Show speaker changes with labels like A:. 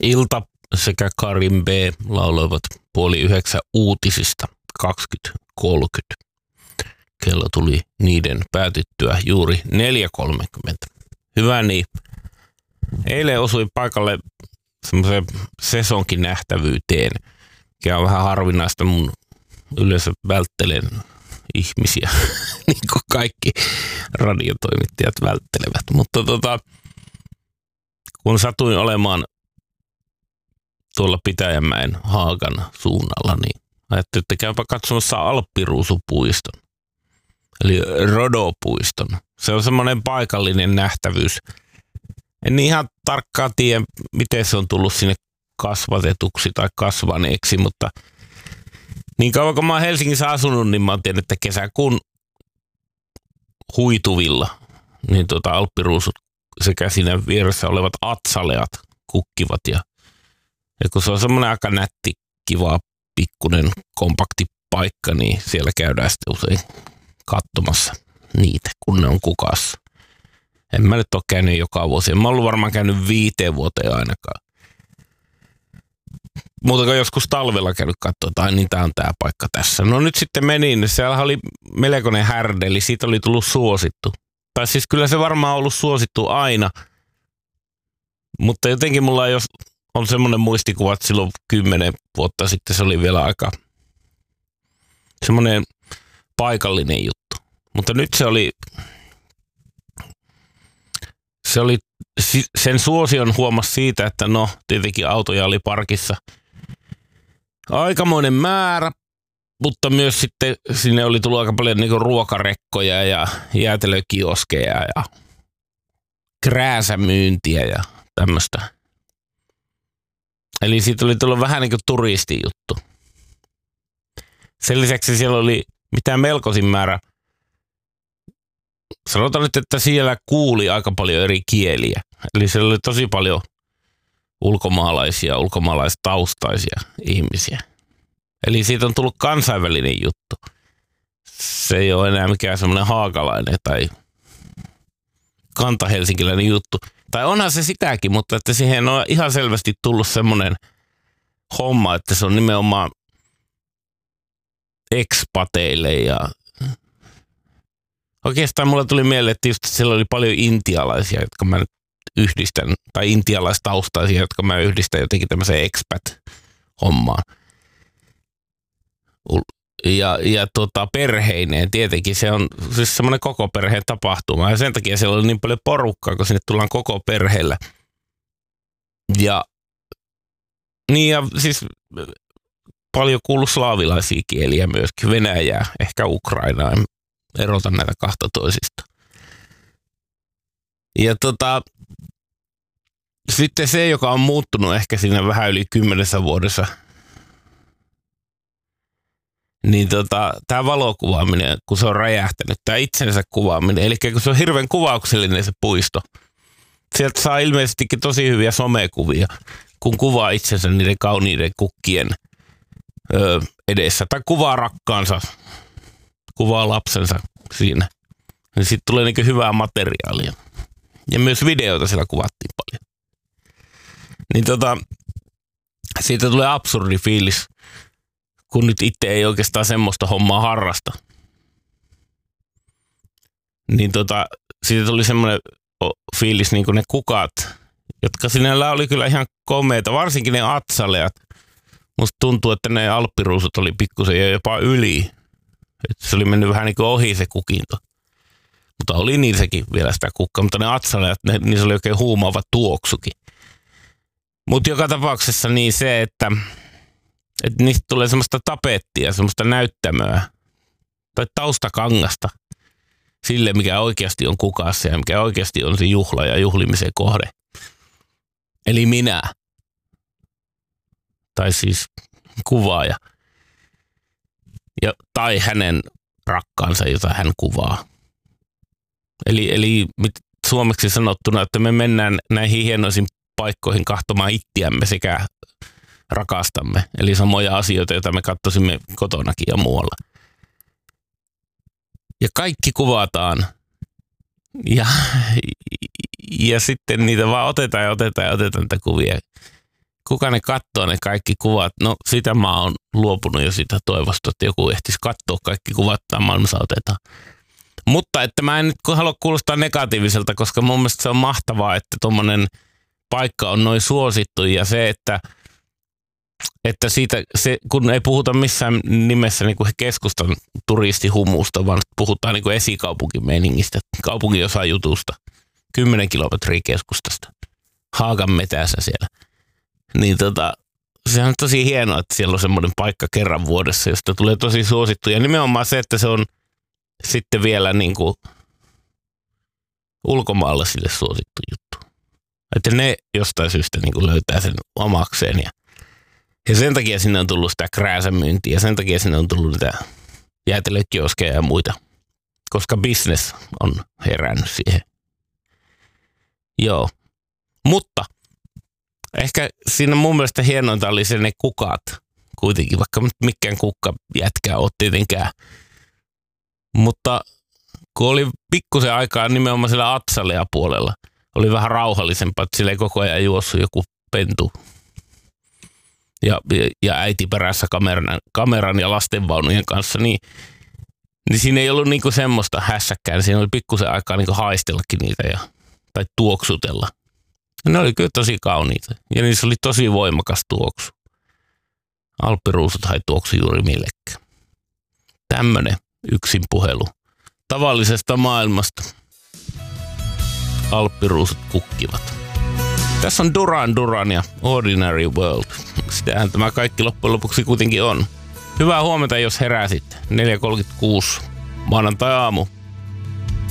A: Ilta sekä Karim B lauloivat 8:30 uutisista 20:30. Kello tuli niiden päätyttyä juuri 4:30. Hyvä niin. Eilen osui paikalle semmoisen sesonkin nähtävyyteen, mikä on vähän harvinaista. Mun yleensä välttelen ihmisiä, niin kuin kaikki radiotoimittajat välttelevät. Mutta kun satuin olemaan tuolla Pitäjänmäen Haagan suunnalla, niin ajattelin, että käypä katsomassa Alppiruusupuiston, eli Rodopuiston. Se on semmoinen paikallinen nähtävyys. En ihan tarkkaan tiedä, miten se on tullut sinne kasvatetuksi tai kasvaneeksi, mutta niin kauan kun mä oon Helsingissä asunut, niin mä oon tiennyt, että kesäkuun huituvilla niin alppiruusut sekä siinä vieressä olevat atsaleat kukkivat. Ja kun se on semmoinen aika nätti, kiva, pikkunen, kompakti paikka, niin siellä käydään sitten usein katsomassa niitä, kun ne on kukassa. En mä nyt ole käynyt joka vuosi. En mä ollut varmaan käynyt 5 vuoteen ainakaan. Mutta kun joskus talvella käynyt katsoa, niin tää on tää paikka tässä. No nyt sitten menin, siellä oli melkoinen härdeli, siitä oli tullut suosittu. Tai siis kyllä se varmaan on ollut suosittu aina. Mutta jotenkin mulla on semmoinen muistikuva, että silloin 10 vuotta sitten se oli vielä aika semmoinen paikallinen juttu. Mutta nyt se oli sen suosion huomasi siitä, että no tietenkin autoja oli parkissa aikamoinen määrä, mutta myös sitten sinne oli tullut aika paljon niinku ruokarekkoja ja jäätelökioskeja ja krääsämyyntiä ja tämmöistä. Eli siitä oli tullut vähän niin kuin turistijuttu. Sen lisäksi siellä oli mitään melkoisin määrä. Sanotaan nyt, että siellä kuuli aika paljon eri kieliä. Eli siellä oli tosi paljon ulkomaalaistaustaisia ihmisiä. Eli siitä on tullut kansainvälinen juttu. Se ei ole enää mikään semmoinen haakalainen tai kantahelsinkiläinen juttu. Tai onhan se sitäkin, mutta että siihen on ihan selvästi tullut semmoinen homma, että se on nimenomaan ekspateille ja oikeastaan mulle tuli mieleen, että just siellä oli paljon intialaisia, jotka mä nyt yhdistän, tai intialaistaustaisia, jotka mä yhdistän jotenkin tämmöiseen expat-hommaan. Ja perheineen tietenkin, se on siis semmoinen koko perheen tapahtuma, ja sen takia siellä oli niin paljon porukkaa, kun sinne tullaan koko perheellä. Ja siis paljon kuuluu slaavilaisia kieliä myöskin, Venäjää, ehkä Ukrainaa, en erota näitä kahta toisista. Ja sitten se, joka on muuttunut ehkä siinä vähän yli 10 vuodessa, niin tämä valokuvaaminen, kun se on räjähtänyt, tämä itsensä kuvaaminen, eli kun se on hirveän kuvauksellinen se puisto, sieltä saa ilmeisestikin tosi hyviä somekuvia, kun kuvaa itsensä niiden kauniiden kukkien edessä, tai kuvaa rakkaansa, kuvaa lapsensa siinä, niin sitten tulee niin hyvää materiaalia. Ja myös videoita siellä kuvattiin paljon. Niin siitä tulee absurdi fiilis, kun nyt itse ei oikeastaan semmoista hommaa harrasta. Niin siitä tuli semmoinen fiilis, niin kuin ne kukat, jotka sinällä oli kyllä ihan komeita, varsinkin ne atsaleat. Musta tuntuu, että ne alppiruusut oli pikkusen ja jopa yli. Että se oli mennyt vähän niin kuin ohi se kukinto. Mutta oli niissäkin vielä sitä kukkaa, mutta ne atsaleat, niissä oli oikein huumaava tuoksukin. Mutta joka tapauksessa niin se, että niistä tulee semmoista tapettia, semmoista näyttämöä tai taustakangasta sille, mikä oikeasti on kukassa ja mikä oikeasti on se juhla ja juhlimisen kohde. Eli minä. Tai siis kuvaaja. Tai hänen rakkaansa, jota hän kuvaa. Eli suomeksi sanottuna, että me mennään näihin hienoisiin paikkoihin kahtomaan ittiämme sekä rakastamme. Eli samoja asioita, joita me katsoisimme kotonakin ja muualla. Ja kaikki kuvataan. Ja sitten niitä vaan otetaan niitä kuvia. kuka ne katsoo ne kaikki kuvat? No sitä mä oon luopunut jo sitä toivosta, että joku ehtisi katsoa kaikki kuvat tai maailmansauteita. Mutta että mä en nyt halua kuulostaa negatiiviselta, koska mun mielestä se on mahtavaa, että tommonen paikka on noin suosittu ja se, että siitä, kun ei puhuta missään nimessä niin kuin keskustan turistihumusta, vaan puhutaan niin kuin esikaupunkimeiningistä, kaupunginosajutusta, 10 kilometriä keskustasta, Haagan metässä siellä. Niin sehän on tosi hienoa, että siellä on semmoinen paikka kerran vuodessa, josta tulee tosi suosittu. Ja nimenomaan se, että se on sitten vielä niin kuin ulkomaalaisille suosittu juttu. Että ne jostain syystä niin kuin löytää sen omakseen. Ja sen takia sinne on tullut sitä krääsämyyntiä ja sen takia sinne on tullut niitä jäätelökioskeja ja muita. Koska business on herännyt siihen. Joo. Mutta ehkä siinä mun mielestä hienointa oli se ne kukat kuitenkin, vaikka mikään kukka jätkää ole tietenkään. Mutta kun oli pikkusen aikaa nimenomaan siellä Atsalea puolella, oli vähän rauhallisempaa, että sillä ei koko ajan juossut joku pentu ja äiti perässä kameran ja lastenvaunujen kanssa, niin siinä ei ollut niinku semmoista hässäkkää, niin siinä oli pikkusen aikaa niinku haistellakin niitä tai tuoksutella. Ne oli kyllä tosi kauniita ja niissä oli tosi voimakas tuoksu. Alppiruusut ei tuoksu juuri millekään. Tämmönen yksin puhelu tavallisesta maailmasta. Alppiruusut kukkivat. Tässä on Duran ja Ordinary World. Sitähän tämä kaikki loppujen lopuksi kuitenkin on. Hyvää huomenta, jos heräsit. 4.36 maanantai-aamu.